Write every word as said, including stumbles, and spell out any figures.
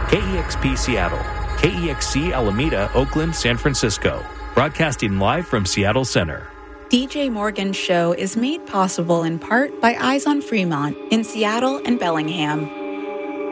K E X P Seattle, K E X C Alameda, Oakland, San Francisco. Broadcasting live from Seattle Center. D J Morgan's show is made possible in part by Eyes on Fremont in Seattle and Bellingham.